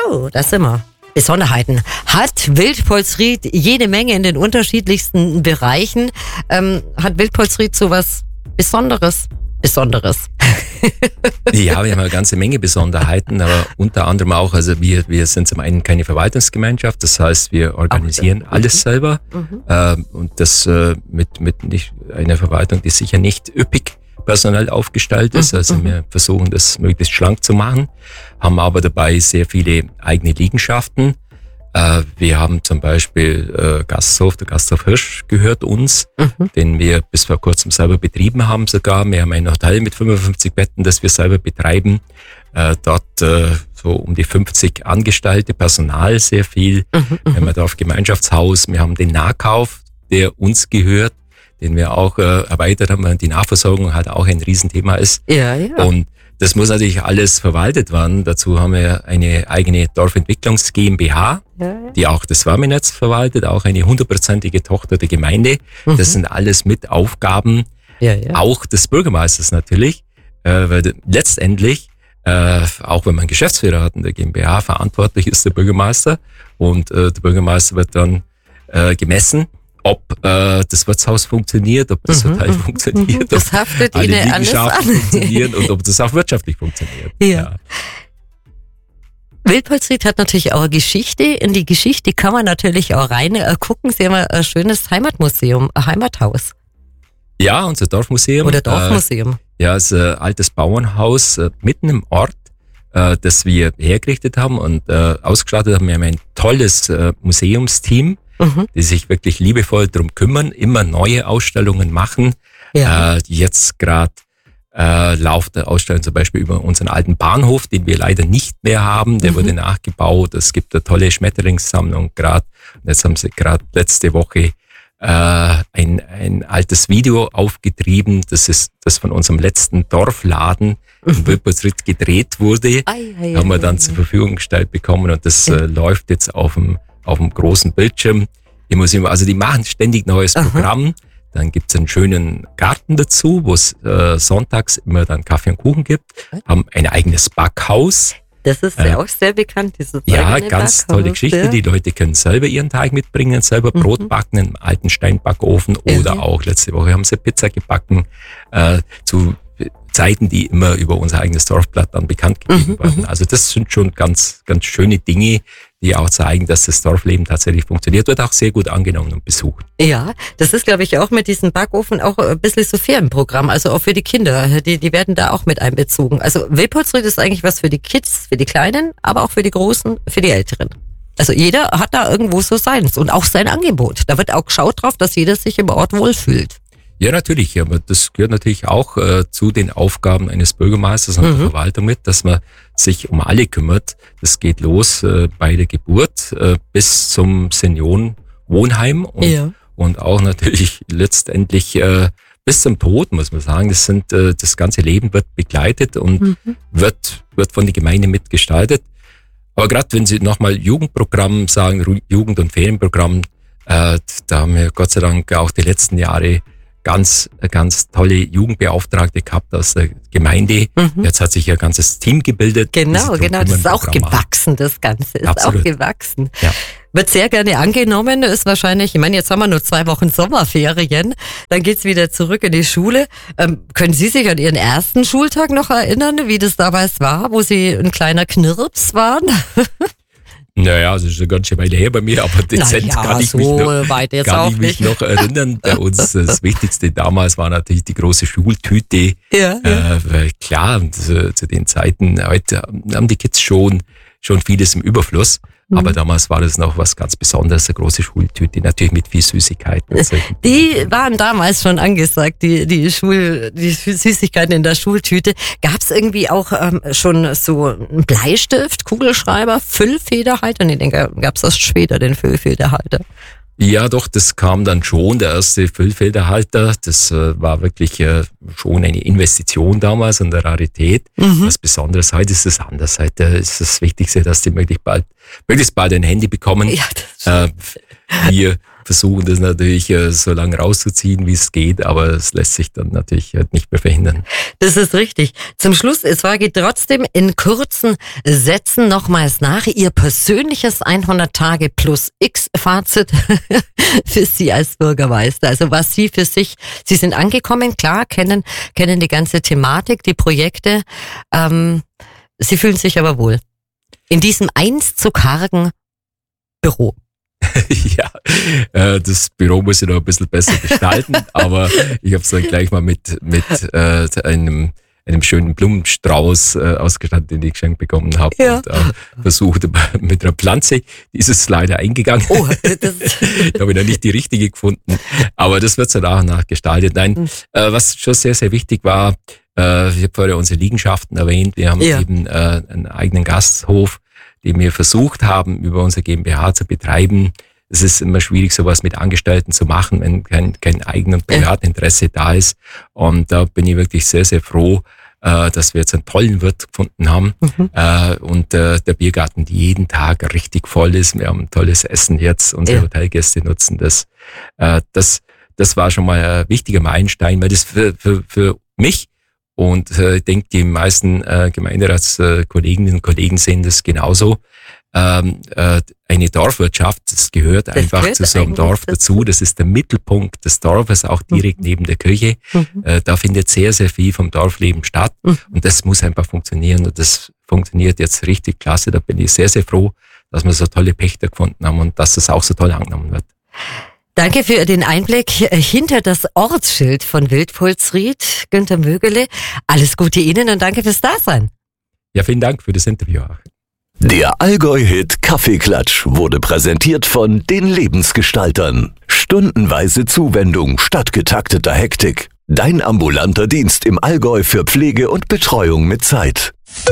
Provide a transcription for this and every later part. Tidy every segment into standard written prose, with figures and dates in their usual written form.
So, das sind wir. Besonderheiten. Hat Wildpolsried jede Menge in den unterschiedlichsten Bereichen. Hat Wildpolsried so was Besonderes? Ja, wir haben eine ganze Menge Besonderheiten, aber unter anderem auch, also wir sind zum einen keine Verwaltungsgemeinschaft, das heißt, wir organisieren alles selber und das mit nicht einer Verwaltung, die sicher nicht üppig personell aufgestellt ist. Also wir versuchen das möglichst schlank zu machen, haben aber dabei sehr viele eigene Liegenschaften. Wir haben zum Beispiel Gasthof, der Gasthof Hirsch gehört uns, den wir bis vor kurzem selber betrieben haben sogar. Wir haben ein Hotel mit 55 Betten, das wir selber betreiben. Dort so um die 50 Angestellte, Personal sehr viel. Wir haben ein Dorfgemeinschaftshaus, wir haben den Nahkauf, der uns gehört, den wir auch erweitert haben, weil die Nahversorgung halt auch ein Riesenthema ist. Ja, ja. Und das muss natürlich alles verwaltet werden. Dazu haben wir eine eigene Dorfentwicklungs GmbH, die auch das Wärmenetz verwaltet, auch eine 100%ige Tochter der Gemeinde. Das sind alles mit Aufgaben, auch des Bürgermeisters natürlich, weil letztendlich, auch wenn man einen Geschäftsführer hat in der GmbH, verantwortlich ist der Bürgermeister und der Bürgermeister wird dann gemessen, ob das Wirtshaus funktioniert, ob das Hotel funktioniert, das haftet ob alle Ihnen alles Liegenschaften an. funktionieren und ob das auch wirtschaftlich funktioniert. Ja. Wildpolsried hat natürlich auch eine Geschichte. In die Geschichte kann man natürlich auch rein gucken. Sie haben ein schönes Heimatmuseum, ein Heimathaus. Ja, unser Dorfmuseum. Oder Dorfmuseum. Ja, es ist ein altes Bauernhaus mitten im Ort, das wir hergerichtet haben und ausgestattet haben. Wir haben ein tolles Museumsteam, die sich wirklich liebevoll darum kümmern, immer neue Ausstellungen machen. Jetzt gerade läuft der Ausstellung zum Beispiel über unseren alten Bahnhof, den wir leider nicht mehr haben. Der wurde nachgebaut. Es gibt eine tolle Schmetterlingssammlung gerade. Jetzt haben sie gerade letzte Woche ein altes Video aufgetrieben. Das ist das von unserem letzten Dorfladen in Wildpolsried gedreht wurde. Haben wir dann zur Verfügung gestellt bekommen und das läuft jetzt auf dem großen Bildschirm im Museum. Also die machen ständig neues Programm. Dann gibt's einen schönen Garten dazu, wo es sonntags immer dann Kaffee und Kuchen gibt. Haben ein eigenes Backhaus. Das ist ja auch sehr bekannt, dieses Ja, ganz tolle Geschichte. Die Leute können selber ihren Teig mitbringen, selber Brot backen im alten Steinbackofen oder auch letzte Woche haben sie Pizza gebacken zu Zeiten, die immer über unser eigenes Dorfblatt dann bekannt gegeben werden. Also das sind schon ganz, ganz schöne Dinge, die auch zeigen, dass das Dorfleben tatsächlich funktioniert, wird auch sehr gut angenommen und besucht. Ja, das ist, glaube ich, auch mit diesem Backofen auch ein bisschen so Ferienprogramm, also auch für die Kinder, die werden da auch mit einbezogen. Also Wildpolsried ist eigentlich was für die Kids, für die Kleinen, aber auch für die Großen, für die Älteren. Also jeder hat da irgendwo so seins und auch sein Angebot. Da wird auch geschaut drauf, dass jeder sich im Ort wohlfühlt. Ja, natürlich, aber das gehört natürlich auch zu den Aufgaben eines Bürgermeisters und der Verwaltung mit, dass man sich um alle kümmert. Das geht los bei der Geburt bis zum Seniorenwohnheim und auch natürlich letztendlich bis zum Tod, muss man sagen. Das ganze Leben wird begleitet und wird von der Gemeinde mitgestaltet. Aber gerade wenn Sie nochmal Jugendprogramm sagen, Jugend- und Ferienprogramm, da haben wir Gott sei Dank auch die letzten Jahre ganz tolle Jugendbeauftragte gehabt aus der Gemeinde. Jetzt hat sich ja ein ganzes Team gebildet. Genau, das ist auch gewachsen, das Ganze ist Absolut. auch gewachsen. Ja. Wird sehr gerne angenommen, ist wahrscheinlich, ich meine, jetzt haben wir nur 2 Wochen Sommerferien, dann geht's wieder zurück in die Schule. Können Sie sich an Ihren ersten Schultag noch erinnern, wie das damals war, wo Sie ein kleiner Knirps waren? Naja, das ist eine ganze Weile her bei mir, aber dezent kann ich mich noch erinnern. Bei uns das Wichtigste damals war natürlich die große Schultüte. Weil klar, zu den Zeiten, heute haben die Kids schon vieles im Überfluss. Aber damals war das noch was ganz Besonderes, eine große Schultüte, natürlich mit viel Süßigkeiten. Die waren damals schon angesagt, die Süßigkeiten in der Schultüte. Gab es irgendwie auch schon so einen Bleistift, Kugelschreiber, Füllfederhalter? Nee, den gab es erst später, den Füllfederhalter. Ja, doch, das kam dann schon, der erste Füllfederhalter. Das war wirklich schon eine Investition damals und eine Rarität. Was Besonderes. Heute ist es anders. Heute ist das Wichtigste, dass die möglichst bald ein Handy bekommen. Ja, Wir versuchen das natürlich so lange rauszuziehen, wie es geht, aber es lässt sich dann natürlich halt nicht mehr verhindern. Das ist richtig. Zum Schluss, es frage trotzdem in kurzen Sätzen nochmals nach. Ihr persönliches 100 Tage plus X-Fazit für Sie als Bürgermeister. Also was Sie für sich, Sie sind angekommen, klar, kennen die ganze Thematik, die Projekte. Sie fühlen sich aber wohl in diesem einst zu kargen Büro. Ja, das Büro muss ich noch ein bisschen besser gestalten, aber ich habe es dann gleich mal mit einem schönen Blumenstrauß ausgestattet, den ich geschenkt bekommen habe. Ja. Und versucht mit einer Pflanze, die ist es leider eingegangen. Oh, da habe ich noch nicht die richtige gefunden, aber das wird so nach und nach gestaltet. Nein, was schon sehr, sehr wichtig war, ich habe vorher unsere Liegenschaften erwähnt, wir haben eben einen eigenen Gasthof, den wir versucht haben, über unser GmbH zu betreiben. Es ist immer schwierig, sowas mit Angestellten zu machen, wenn kein eigenes Privatinteresse da ist. Und da bin ich wirklich sehr, sehr froh, dass wir jetzt einen tollen Wirt gefunden haben. Und der Biergarten, die jeden Tag richtig voll ist. Wir haben ein tolles Essen jetzt. Unsere Hotelgäste nutzen das. Das war schon mal ein wichtiger Meilenstein, weil das für mich und ich denke, die meisten Gemeinderatskolleginnen und Kollegen sehen das genauso. Eine Dorfwirtschaft, das gehört einfach zu so einem Dorf dazu. Das ist der Mittelpunkt des Dorfes, auch direkt neben der Kirche. Da findet sehr, sehr viel vom Dorfleben statt. Und das muss einfach funktionieren. Und das funktioniert jetzt richtig klasse. Da bin ich sehr, sehr froh, dass wir so tolle Pächter gefunden haben und dass das auch so toll angenommen wird. Danke für den Einblick hinter das Ortsschild von Wildpolsried, Günther Mögele. Alles Gute Ihnen und danke fürs Dasein. Ja, vielen Dank für das Interview. Der Allgäu-Hit Kaffeeklatsch wurde präsentiert von den Lebensgestaltern. Stundenweise Zuwendung statt getakteter Hektik. Dein ambulanter Dienst im Allgäu für Pflege und Betreuung mit Zeit.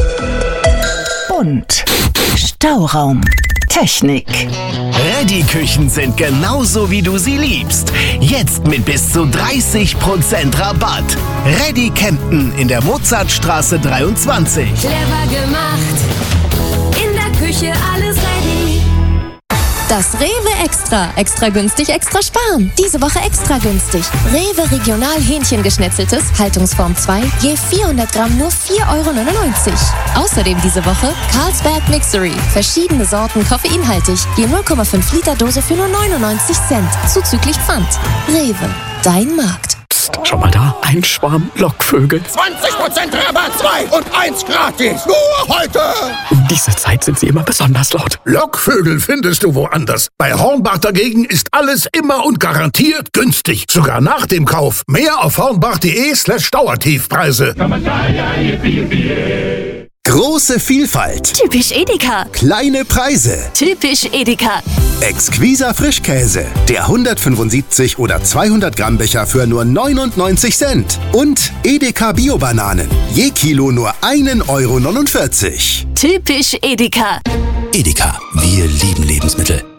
Und Stauraum. Technik. Reddy-Küchen sind genauso, wie du sie liebst. Jetzt mit bis zu 30% Rabatt. Reddy Kempten in der Mozartstraße 23. Clever gemacht. In der Küche alles ready. Das Rewe Extra. Extra günstig, extra sparen. Diese Woche extra günstig. Rewe Regional Hähnchengeschnetzeltes, Haltungsform 2, je 400 Gramm nur 4,99 €. Außerdem diese Woche Carlsberg Mixery. Verschiedene Sorten koffeinhaltig, je 0,5 Liter Dose für nur 99 Cent. Zuzüglich Pfand. Rewe, dein Markt. Psst, schau mal da, ein Schwarm Lockvögel. 20% Rabatt, 2 und 1 gratis. Nur heute. Um diese Zeit sind sie immer besonders laut. Lockvögel findest du woanders. Bei Hornbach dagegen ist alles immer und garantiert günstig. Sogar nach dem Kauf. Mehr auf hornbach.de/Dauertiefpreise. Große Vielfalt. Typisch Edeka. Kleine Preise. Typisch Edeka. Exquiser Frischkäse. Der 175 oder 200 Gramm Becher für nur 99 Cent. Und Edeka Bio-Bananen. Je Kilo nur 1,49 €. Typisch Edeka. Edeka. Wir lieben Lebensmittel.